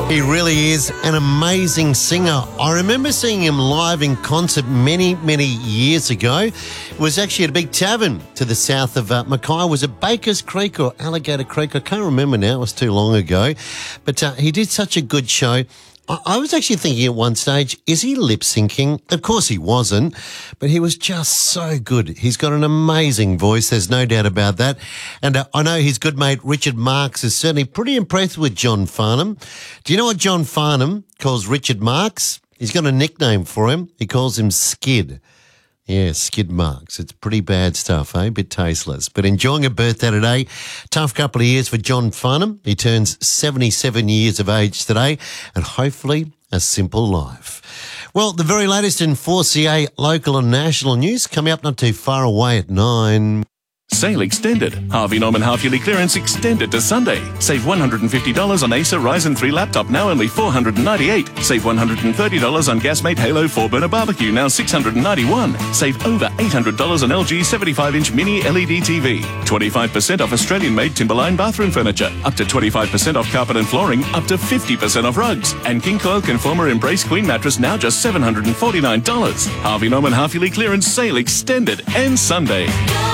He really is an amazing singer. I remember seeing him live in concert many, many years ago. It was actually at a big tavern to the south of Mackay. Was it Baker's Creek or Alligator Creek? I can't remember now. It was too long ago. But he did such a good show. I was actually thinking at one stage, is he lip syncing? Of course he wasn't, but he was just so good. He's got an amazing voice, there's no doubt about that. And I know his good mate Richard Marx is certainly pretty impressed with John Farnham. Do you know what John Farnham calls Richard Marx? He's got a nickname for him. He calls him Skid. Yeah, Skid Marks. It's pretty bad stuff, eh? Bit tasteless. But enjoying a birthday today. Tough couple of years for John Farnham. He turns 77 years of age today and hopefully a simple life. Well, the very latest in 4CA local and national news coming up not too far away at 9. Sale extended. Harvey Norman half-yearly clearance extended to Sunday. Save $150 on Acer Ryzen 3 laptop, now only $498. Save $130 on Gasmate Halo 4-burner barbecue, now $691. Save over $800 on LG 75-inch mini LED TV. 25% off Australian-made Timberline bathroom furniture. Up to 25% off carpet and flooring. Up to 50% off rugs. And King Coil Conformer Embrace Queen mattress, now just $749. Harvey Norman half-yearly clearance sale extended. Ends Sunday.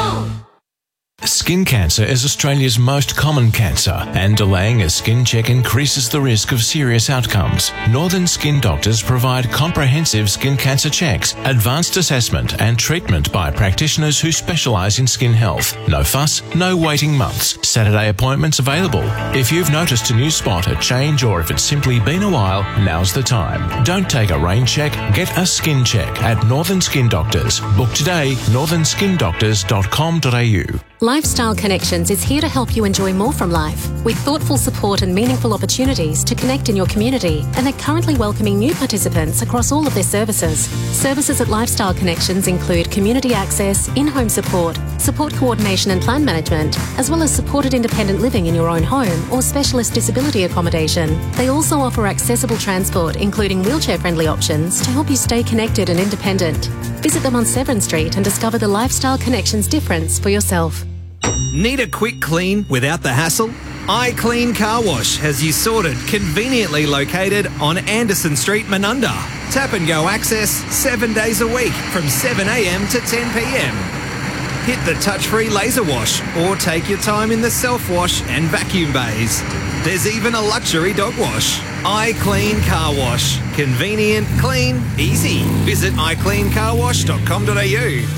Skin cancer is Australia's most common cancer, and delaying a skin check increases the risk of serious outcomes. Northern Skin Doctors provide comprehensive skin cancer checks, advanced assessment and treatment by practitioners who specialise in skin health. No fuss, no waiting months. Saturday appointments available. If you've noticed a new spot, a change, or if it's simply been a while, now's the time. Don't take a rain check, get a skin check at Northern Skin Doctors. Book today, northernskindoctors.com.au. Lifestyle Connections is here to help you enjoy more from life with thoughtful support and meaningful opportunities to connect in your community, and they're currently welcoming new participants across all of their services. Services at Lifestyle Connections include community access, in-home support, support coordination and plan management, as well as supported independent living in your own home or specialist disability accommodation. They also offer accessible transport, including wheelchair-friendly options, to help you stay connected and independent. Visit them on Severn Street and discover the Lifestyle Connections difference for yourself. Need a quick clean without the hassle? iClean Car Wash has you sorted, conveniently located on Anderson Street, Menunda. Tap and go access 7 days a week from 7 a.m. to 10 p.m. Hit the touch-free laser wash or take your time in the self-wash and vacuum bays. There's even a luxury dog wash. iClean Car Wash. Convenient, clean, easy. Visit iCleanCarWash.com.au.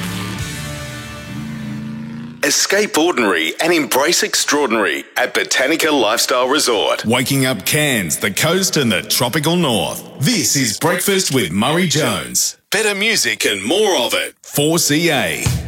Escape ordinary and embrace extraordinary at Botanica Lifestyle Resort. Waking up Cairns, the coast and the tropical north. This is Breakfast with Murray Jones. Better music and more of it. 4CA.